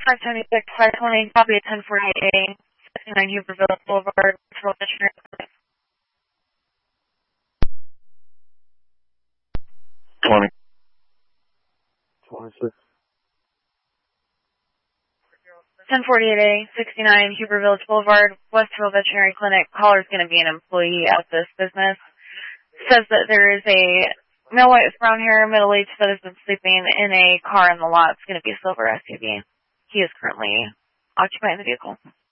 576, 520, copy at 1048A, 69 Huberville Boulevard, Patrol Veterinary Clinic. 20. 26. 1048A, 69 Huber Village Boulevard, Westville Veterinary Clinic. Caller's going to be an employee of this business. Says that there is a male white with brown hair, middle-aged, that has been sleeping in a car in the lot. It's going to be a silver SUV. He is currently occupying the vehicle.